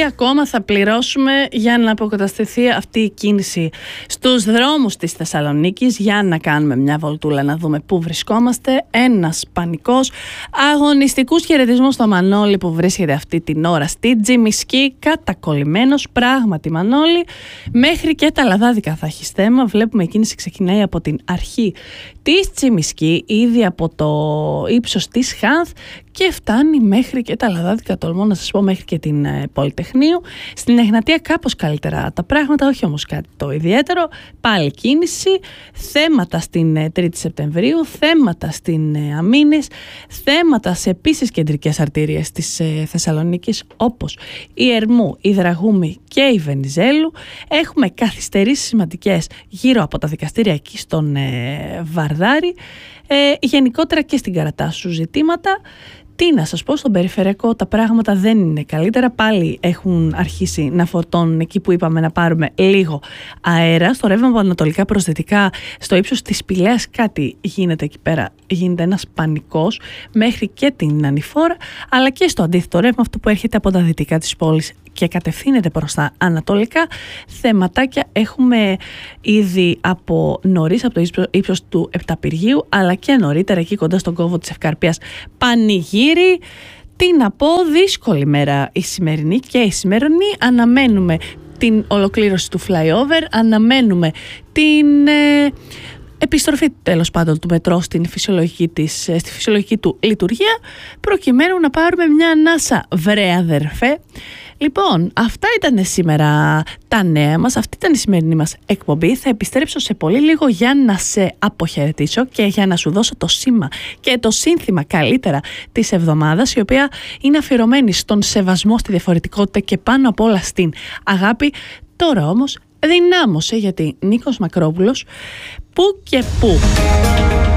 ακόμα θα πληρώσουμε για να αποκατασταθεί αυτή η κίνηση στους δρόμους της Θεσσαλονίκης? Για να κάνουμε μια βολτούλα να δούμε πού βρισκόμαστε. Ένας πανικός. Αγωνιστικούς χαιρετισμούς στο Μανώλη που βρίσκεται αυτή την ώρα στη Τζιμισκή, κατακολλημένος πράγματι Μανώλη. Μέχρι και τα Λαδάδικα θα έχει θέμα. Βλέπουμε η κίνηση ξεκινάει από την αρχή της Τζιμισκή, ήδη από το ύψος της Χάνθ, και φτάνει μέχρι και τα Λαδάδικα, τολμώ να σας πω, μέχρι και την Πολυτεχνείου. Στην Εγνατία κάπως καλύτερα τα πράγματα, όχι όμως κάτι το ιδιαίτερο. Πάλι κίνηση, θέματα στην 3η Σεπτεμβρίου, θέματα στην Αμήνης, θέματα σε επίσης κεντρικές αρτηρίες της Θεσσαλονίκης, όπως η Ερμού, η Δραγούμη και η Βενιζέλου. Έχουμε καθυστερήσεις σημαντικές γύρω από τα δικαστήρια εκεί στον Βαρδάρη, γενικότερα και στην Καρατάσου ζητήματα. Τι να σας πω, στον περιφερειακό τα πράγματα δεν είναι καλύτερα. Πάλι έχουν αρχίσει να φορτώνουν εκεί που είπαμε να πάρουμε λίγο αέρα. Στο ρεύμα από ανατολικά προς δυτικά, στο ύψος της Πηλαίας, κάτι γίνεται εκεί πέρα. Γίνεται ένας πανικός μέχρι και την Ανηφόρα, αλλά και στο αντίθετο ρεύμα, αυτό που έρχεται από τα δυτικά της πόλης και κατευθύνεται προς τα ανατολικά. Θεματάκια έχουμε ήδη από νωρίς, από το ύψος του Επταπηργείου, αλλά και νωρίτερα εκεί κοντά στον κόβο της Ευκαρπίας. Πανηγύρι. Τι να πω, δύσκολη μέρα η σημερινή και η σημερινή. Αναμένουμε την ολοκλήρωση του flyover, αναμένουμε την επιστροφή τέλος πάντων του μετρό στη φυσιολογική του λειτουργία, προκειμένου να πάρουμε μια ανάσα, βρε αδερφέ. Λοιπόν, αυτά ήταν σήμερα τα νέα μας, αυτή ήταν η σημερινή μας εκπομπή. Θα επιστρέψω σε πολύ λίγο για να σε αποχαιρετήσω και για να σου δώσω το σήμα και το σύνθημα καλύτερα της εβδομάδας, η οποία είναι αφιερωμένη στον σεβασμό, στη διαφορετικότητα και πάνω απ' όλα στην αγάπη. Τώρα όμως δυνάμωσε, γιατί Νίκος Μακρόπουλος που και που